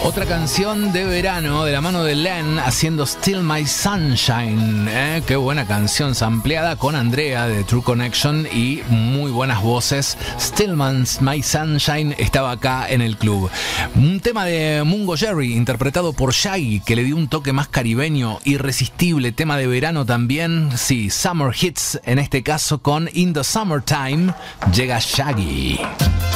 Otra canción de verano de la mano de Len haciendo Still My Sunshine. Qué buena canción, sampleada con Andrea de True Connection y muy buenas voces. Still My Sunshine estaba acá en el club. Un tema de Mungo Jerry interpretado por Shaggy que le dio un toque más caribeño, irresistible. Tema de verano también, sí, Summer Hits en este caso con In the Summertime. Llega Shaggy.